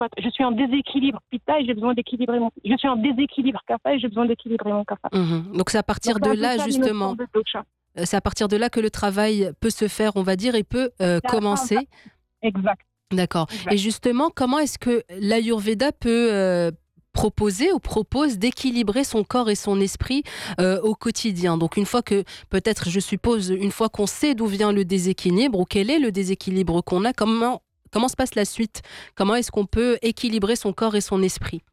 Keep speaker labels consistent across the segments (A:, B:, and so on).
A: Je suis en déséquilibre Pitta et j'ai besoin d'équilibrer mon... Je suis en déséquilibre Kapha et j'ai besoin d'équilibrer mon Kapha.
B: Donc c'est à partir
A: Donc,
B: de
A: c'est un peu
B: là,
A: ça, les notions
B: justement,
A: de dosha.
B: c'est à partir de là que le travail peut se faire, on va dire, et peut commencer.
A: Exact.
B: D'accord.
A: Exact.
B: Et justement, comment est-ce que l'Ayurveda peut proposer ou propose d'équilibrer son corps et son esprit au quotidien? Donc une fois que, peut-être, je suppose, une fois qu'on sait d'où vient le déséquilibre ou quel est le déséquilibre qu'on a, comment se passe la suite? Comment est-ce qu'on peut équilibrer son corps et son esprit?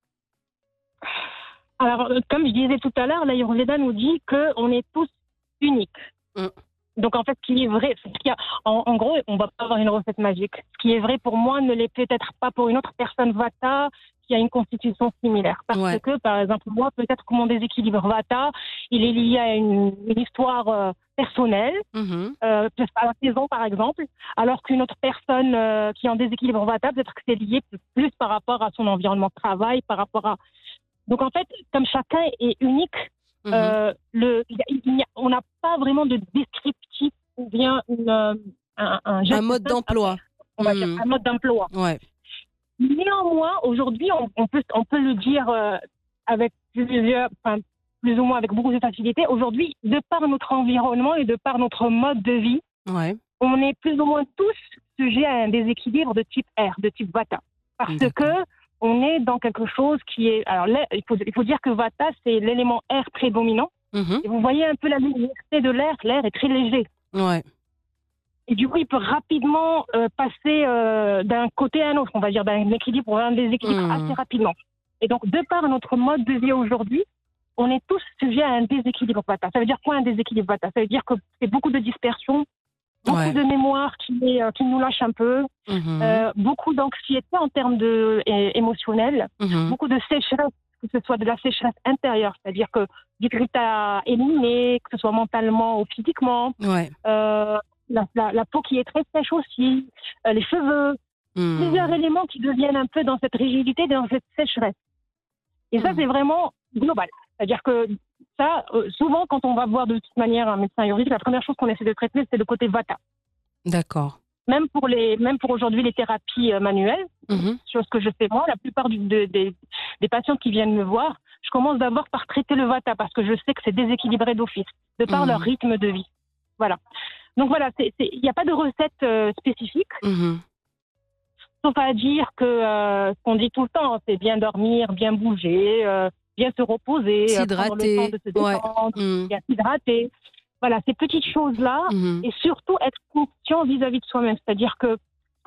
A: Alors, comme je disais tout à l'heure, l'Ayurveda nous dit qu'on est tous uniques.
B: Mm.
A: Donc, en fait, ce qui est vrai, en gros, on ne va pas avoir une recette magique. Ce qui est vrai pour moi ne l'est peut-être pas pour une autre personne Vata qui a une constitution similaire. Parce que, par exemple, moi, peut-être que mon déséquilibre Vata, il est lié à une histoire personnelle, à la saison, par exemple, alors qu'une autre personne qui est en déséquilibre Vata, peut-être que c'est lié plus par rapport à son environnement de travail, par rapport à... Donc, en fait, comme chacun est unique, on n'a pas vraiment de descriptif ou bien
B: un mode d'emploi.
A: On va dire un mode d'emploi.
B: Ouais.
A: Néanmoins, aujourd'hui, on peut le dire avec plus ou moins avec beaucoup de facilité. Aujourd'hui, de par notre environnement et de par notre mode de vie, on est plus ou moins tous sujets à un déséquilibre de type R, de type Vata. Parce que on est dans quelque chose qui est... Alors, il faut dire que Vata, c'est l'élément air prédominant. Et vous voyez un peu la légèreté de l'air. L'air est très léger.
B: Ouais.
A: Et du coup, il peut rapidement passer d'un côté à un autre, on va dire, d'un équilibre ou un déséquilibre assez rapidement. Et donc, de par notre mode de vie aujourd'hui, on est tous sujets à un déséquilibre Vata. Ça veut dire quoi un déséquilibre Vata? Ça veut dire que c'est beaucoup de dispersion, beaucoup de mémoire qui nous lâche un peu, beaucoup d'anxiété en termes émotionnels, beaucoup de sécheresse, que ce soit de la sécheresse intérieure, c'est-à-dire que du grit à éliminer, que ce soit mentalement ou physiquement, la peau qui est très sèche aussi, les cheveux, plusieurs éléments qui deviennent un peu dans cette rigidité, dans cette sécheresse. Et ça, c'est vraiment global. C'est-à-dire que ça, souvent, quand on va voir de toute manière un médecin ayurvédique, la première chose qu'on essaie de traiter, c'est le côté Vata.
B: D'accord.
A: Même pour aujourd'hui les thérapies manuelles, sur ce que je fais moi, la plupart des patients qui viennent me voir, je commence d'abord par traiter le Vata parce que je sais que c'est déséquilibré d'office, de par leur rythme de vie. Voilà. Donc voilà, il n'y a pas de recette spécifique. Sauf à dire que ce qu'on dit tout le temps, c'est bien dormir, bien bouger, bien se reposer, prendre le temps de se détendre, bien s'hydrater. Voilà, ces petites choses-là, et surtout être conscient vis-à-vis de soi-même. C'est-à-dire que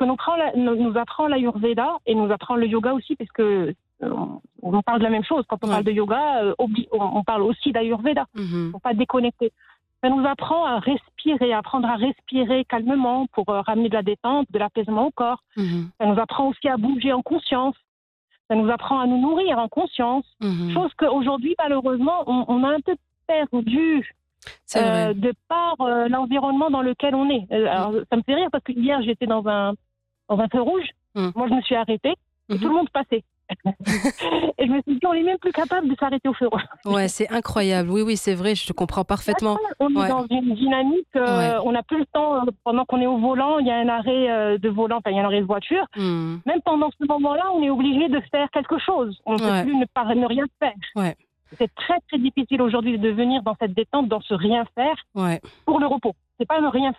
A: nous apprend l'Ayurveda et nous apprend le yoga aussi, parce que on parle de la même chose. Quand on parle de yoga, on parle aussi d'Ayurveda. Il ne faut pas déconnecter. Ça nous apprend à respirer, apprendre à respirer calmement pour ramener de la détente, de l'apaisement au corps. Ça nous apprend aussi à bouger en conscience. Ça nous apprend à nous nourrir en conscience. Chose qu'aujourd'hui, malheureusement, on a un peu perdu de par l'environnement dans lequel on est. Alors, ça me fait rire parce que hier, j'étais dans un feu rouge. Moi, je me suis arrêtée et tout le monde passait. Et je me suis dit, on n'est même plus capable de s'arrêter au feu rouge.
B: Ouais, c'est incroyable. Oui, c'est vrai, je te comprends parfaitement.
A: On est dans une dynamique, on n'a plus le temps, pendant qu'on est au volant, il y a un arrêt de volant, enfin, il y a un arrêt de voiture. Même pendant ce moment-là, on est obligé de faire quelque chose. On ne peut plus ne rien faire. C'est très, très difficile aujourd'hui de venir dans cette détente, dans ce rien faire pour le repos. C'est pas ne rien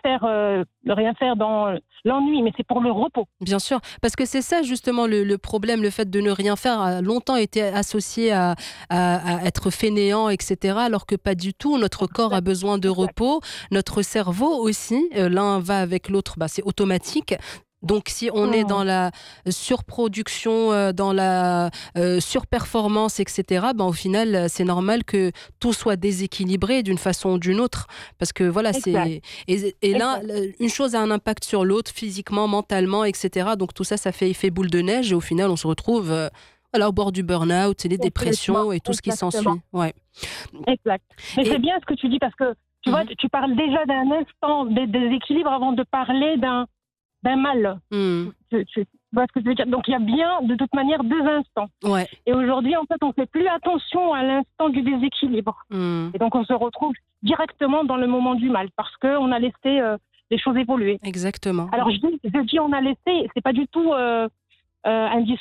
A: faire dans l'ennui, mais c'est pour le repos.
B: Bien sûr, parce que c'est ça justement le problème, le fait de ne rien faire a longtemps été associé à être fainéant, etc. Alors que pas du tout, notre corps a besoin de repos, notre cerveau aussi, l'un va avec l'autre, c'est automatique. Donc si on est dans la surproduction, dans la surperformance, etc., au final, c'est normal que tout soit déséquilibré d'une façon ou d'une autre. Parce que voilà, et là, une chose a un impact sur l'autre, physiquement, mentalement, etc. Donc tout ça, ça fait effet boule de neige et au final, on se retrouve au bord du burn-out, les dépressions et tout ce qui s'ensuit.
A: Exact. Mais c'est bien ce que tu dis parce que tu vois, tu parles déjà d'un instant de déséquilibre avant de parler d'un mal. Tu vois ce que je veux dire? Donc il y a bien, de toute manière, deux instants. Et aujourd'hui, en fait, on ne fait plus attention à l'instant du déséquilibre. Et donc on se retrouve directement dans le moment du mal parce qu'on a laissé les choses évoluer.
B: Exactement.
A: Alors je dis on a laissé, c'est pas du tout un